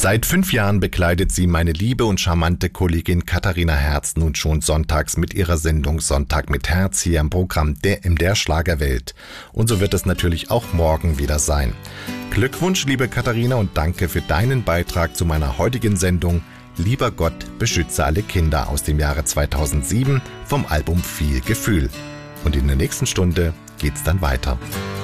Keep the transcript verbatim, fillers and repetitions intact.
Seit fünf Jahren bekleidet sie meine liebe und charmante Kollegin Katharina Herz nun schon sonntags mit ihrer Sendung Sonntag mit Herz hier im Programm der, in der Schlagerwelt. Und so wird es natürlich auch morgen wieder sein. Glückwunsch, liebe Katharina, und danke für deinen Beitrag zu meiner heutigen Sendung Lieber Gott, beschütze alle Kinder aus dem Jahre zweitausendsieben vom Album Viel Gefühl. Und in der nächsten Stunde geht's dann weiter.